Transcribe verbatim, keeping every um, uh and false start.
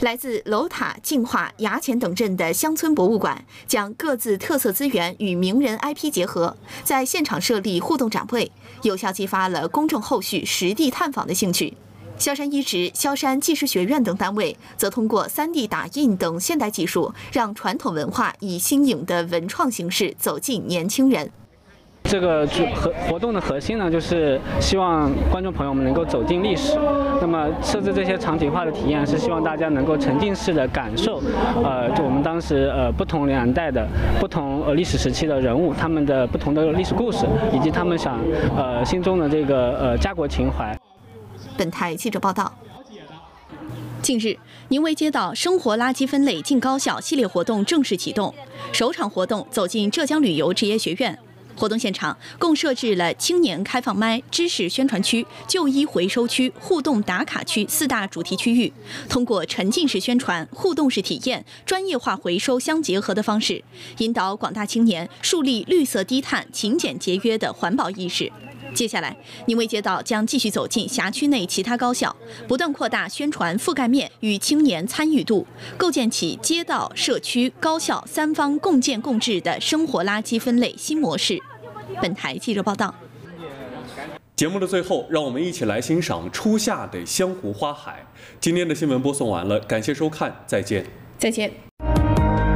来自楼塔、净化、衙前等镇的乡村博物馆将各自特色资源与名人 I P 结合，在现场设立互动展位，有效激发了公众后续实地探访的兴趣。萧山一职、萧山纪实学院等单位则通过 三 D 打印等现代技术，让传统文化以新颖的文创形式走进年轻人。 这个核活动的核心呢，就是希望观众朋友们能够走进历史。那么设置这些场景化的体验，是希望大家能够沉浸式的感受，呃，就我们当时呃不同年代的、不同呃历史时期的人物，他们的不同的历史故事，以及他们想呃心中的这个呃家国情怀。 本台记者报道。 近日，宁围街道生活垃圾分类进高校系列活动正式启动，首场活动走进浙江旅游职业学院。 活动现场共设置了青年开放麦、知识宣传区、就医回收区、互动打卡区四大主题区域，通过沉浸式宣传、互动式体验、专业化回收相结合的方式，引导广大青年树立绿色低碳、勤俭节约的环保意识。接下来，宁围街道将继续走进辖区内其他高校，不断扩大宣传覆盖面与青年参与度，构建起街道、社区、高校三方共建共治的生活垃圾分类新模式。 本台记者报道。 节目的最后，让我们一起来欣赏初夏的湘湖花海。今天的新闻播送完了，感谢收看，再见。 再见。